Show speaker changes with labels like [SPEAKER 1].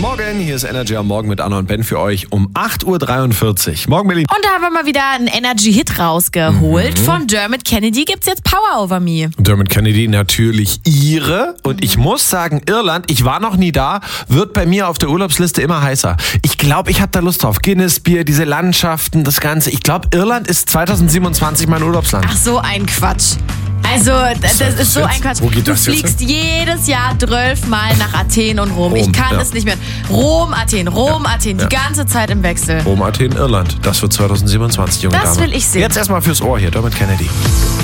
[SPEAKER 1] Morgen, hier ist Energy am Morgen mit Anna und Ben für euch um 8.43 Uhr. Morgen, Berlin.
[SPEAKER 2] Und da haben wir mal wieder einen Energy-Hit rausgeholt. Von Dermot Kennedy gibt's jetzt Power Over Me.
[SPEAKER 1] Dermot Kennedy natürlich ihre. Und ich muss sagen, Irland, ich war noch nie da, wird bei mir auf der Urlaubsliste immer heißer. Ich glaube, ich habe da Lust drauf. Guinness-Bier, diese Landschaften, das Ganze. Ich glaube, Irland ist 2027 mein Urlaubsland.
[SPEAKER 2] Ach, so ein Quatsch. Also, das ist so ein Quatsch.
[SPEAKER 1] Wo geht das
[SPEAKER 2] du
[SPEAKER 1] jetzt
[SPEAKER 2] fliegst jedes Jahr 12 Mal nach Athen und Rom. Ich kann es nicht mehr. Rom, Athen, Athen. Die ganze Zeit im Wechsel.
[SPEAKER 1] Rom, Athen, Irland. Das wird 2027, junge Dame.
[SPEAKER 2] Das will ich sehen.
[SPEAKER 1] Jetzt erstmal fürs Ohr hier, Dermot Kennedy.